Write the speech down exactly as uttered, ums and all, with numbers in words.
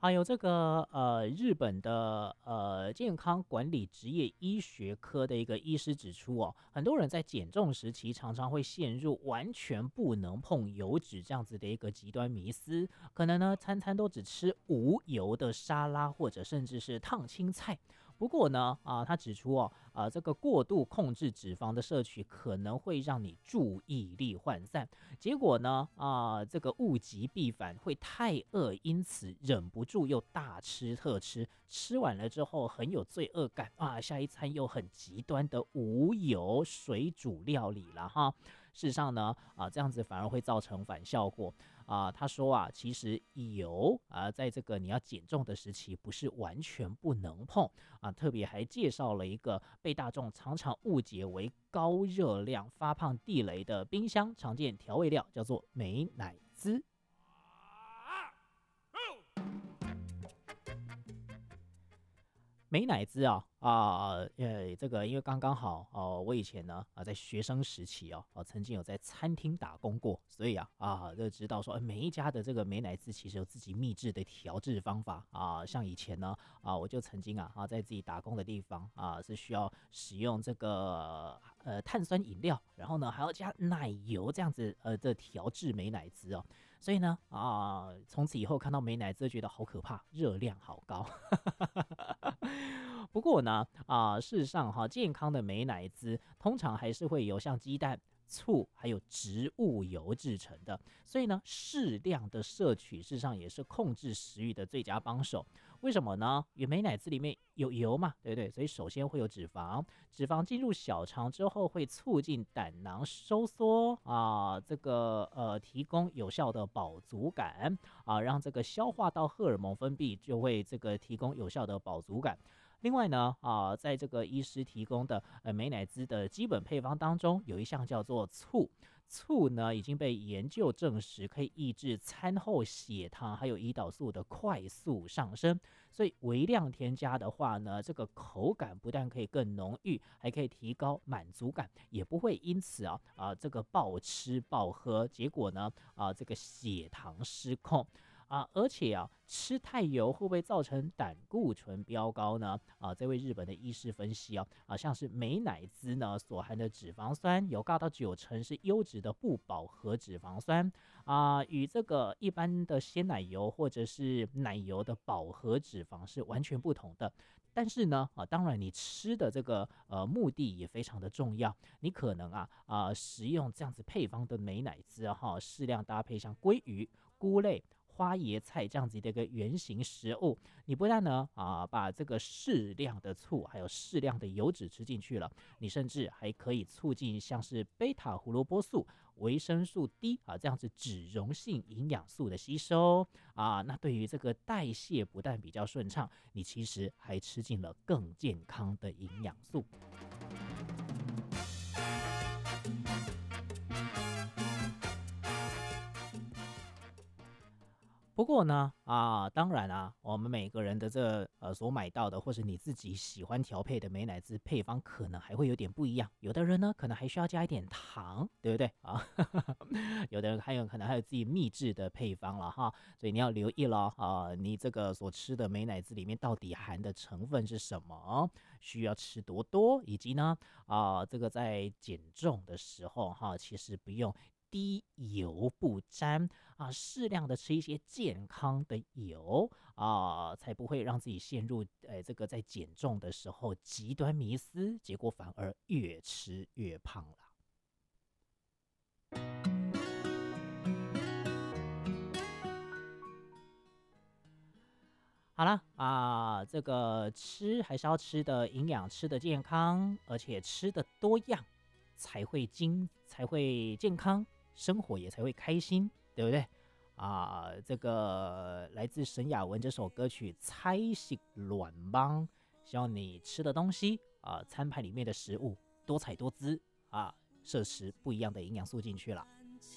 还有这个呃，日本的呃健康管理职业医学科的一个医师指出哦，很多人在减重时期常常会陷入完全不能碰油脂这样子的一个极端迷思，可能呢餐餐都只吃无油的沙拉或者甚至是烫青菜。不过呢，啊，他指出哦，啊，这个过度控制脂肪的摄取可能会让你注意力涣散，结果呢，啊，这个物极必反，会太饿，因此忍不住又大吃特吃，吃完了之后很有罪恶感啊，下一餐又很极端的无油水煮料理了哈。事实上呢，啊，这样子反而会造成反效果。啊，他说啊，其实油啊，在这个你要减重的时期，不是完全不能碰啊。特别还介绍了一个被大众常常误解为高热量、发胖地雷的冰箱常见调味料，叫做美乃滋。美乃滋啊啊呃，这个因为刚刚好哦、呃，我以前呢啊在学生时期哦、啊，曾经有在餐厅打工过，所以啊啊就知道说，每一家的这个美乃滋其实有自己秘制的调制方法啊。像以前呢啊，我就曾经啊啊在自己打工的地方啊是需要使用这个呃碳酸饮料，然后呢还要加奶油这样子呃的调制美乃滋哦。所以呢啊，从此以后看到美乃滋觉得好可怕，热量好高。不过呢，啊、事实上哈，健康的美乃滋通常还是会有像鸡蛋、醋还有植物油制成的，所以呢，适量的摄取事实上也是控制食欲的最佳帮手。为什么呢？因为美乃滋里面有油嘛，对不对？所以首先会有脂肪，脂肪进入小肠之后会促进胆囊收缩啊，这个呃提供有效的饱足感啊，让这个消化道荷尔蒙分泌就会这个提供有效的饱足感。另外呢，啊，在这个医师提供的呃美乃滋的基本配方当中，有一项叫做醋。醋呢已经被研究证实可以抑制餐后血糖还有胰岛素的快速上升，所以微量添加的话呢，这个口感不但可以更浓郁，还可以提高满足感，也不会因此啊啊这个暴吃暴喝，结果呢啊这个血糖失控。啊，而且啊，吃太油会不会造成胆固醇飙高呢？啊，这位日本的医师分析啊，啊，像是美乃滋呢所含的脂肪酸有高到九成是优质的不饱和脂肪酸啊，与这个一般的鲜奶油或者是奶油的饱和脂肪是完全不同的。但是呢，啊，当然你吃的这个呃目的也非常的重要，你可能啊啊食用这样子配方的美乃滋哈，适量搭配像鲑鱼、菇类。花椰菜这样子的一个原型食物，你不但呢啊把这个适量的醋还有适量的油脂吃进去了，你甚至还可以促进像是贝塔胡萝卜素、维生素 D 啊这样子脂溶性营养素的吸收啊。那对于这个代谢不但比较顺畅，你其实还吃进了更健康的营养素。不过呢，啊，当然啊，我们每个人的这呃所买到的，或是你自己喜欢调配的美乃滋配方，可能还会有点不一样。有的人呢，可能还需要加一点糖，对不对啊？有的人还有可能还有自己秘制的配方了哈，所以你要留意了啊，你这个所吃的美乃滋里面到底含的成分是什么，需要吃多多，以及呢，啊，这个在减重的时候哈，其实不用。低油不沾啊，适量的吃一些健康的油啊，才不会让自己陷入呃这个在减重的时候极端迷思，结果反而越吃越胖了。好了啊，这个吃还是要吃的营养，吃的健康，而且吃的多样，才会精，才会健康，生活也才会开心，对不对？啊，这个来自沈雅文这首歌曲《猜食卵帮》，希望你吃的东西啊，餐盘里面的食物多彩多姿啊，摄食不一样的营养素进去了。